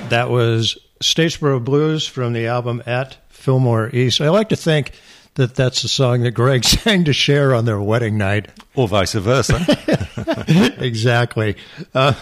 That was Statesboro Blues from the album At Fillmore East. I like to think that that's the song that Greg sang to Cher on their wedding night. Or vice versa. Exactly. So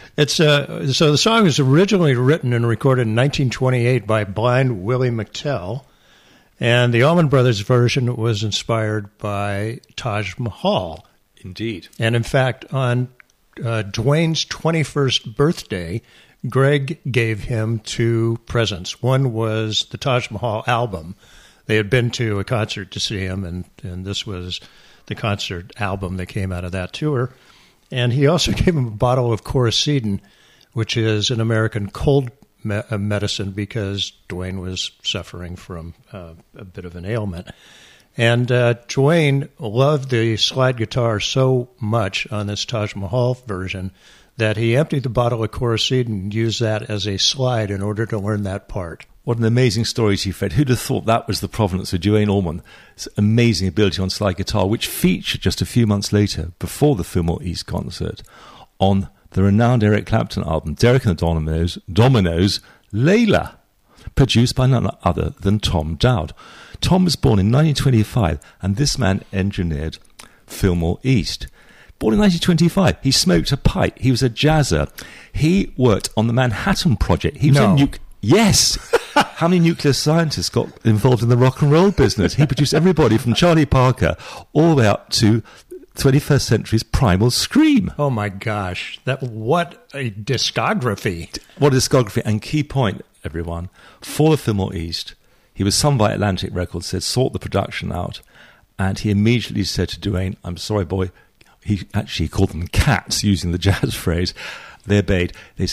the song was originally written and recorded in 1928 by blind Willie McTell, and the Allman Brothers version was inspired by Taj Mahal. Indeed. And in fact, on Duane's 21st birthday, Greg gave him two presents. One was the Taj Mahal album. They had been to a concert to see him, and this was the concert album that came out of that tour. And he also gave him a bottle of Coricidin, which is an American cold medicine because Duane was suffering from a bit of an ailment. And Duane loved the slide guitar so much on this Taj Mahal version that he emptied the bottle of Coricidin and used that as a slide in order to learn that part. What an amazing story, Chief Ed. Who'd have thought that was the provenance of Duane Allman's amazing ability on slide guitar, which featured just a few months later, before the Fillmore East concert, on the renowned Eric Clapton album, Derek and the Dominoes, Layla, produced by none other than Tom Dowd. Tom was born in 1925, and this man engineered Fillmore East. Born in 1925, he smoked a pipe. He was a jazzer. He worked on the Manhattan Project. He was Yes! How many nuclear scientists got involved in the rock and roll business? He produced everybody from Charlie Parker all the way up to 21st century's Primal Scream. Oh my gosh. What a discography. What a discography. And key point, everyone, for the Fillmore East, he was summoned by Atlantic Records, said, sort the production out. And he immediately said to Duane, I'm sorry, boy. He actually called them cats, using the jazz phrase. They obeyed.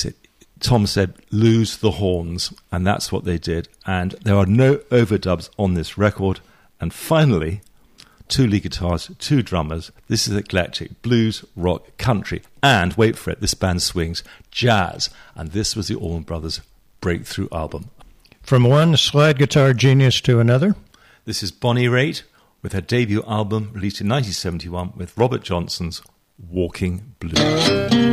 Tom said, lose the horns. And that's what they did. And there are no overdubs on this record. And finally, 2 lead guitars, 2 drummers. This is eclectic, blues, rock, country. And, wait for it, this band swings jazz. And this was the Allman Brothers' breakthrough album. From one slide guitar genius to another. This is Bonnie Raitt with her debut album released in 1971 with Robert Johnson's Walking Blues.